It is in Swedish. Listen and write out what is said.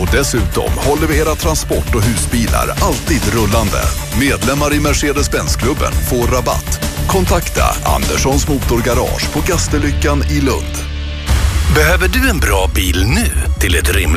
Och dessutom håller vi era transport- och husbilar alltid rullande. Medlemmar i Mercedes-Benz-klubben får rabatt. Kontakta Anderssons Motorgarage på Gasterlyckan i Lund. Behöver du en bra bil nu till ett rimligt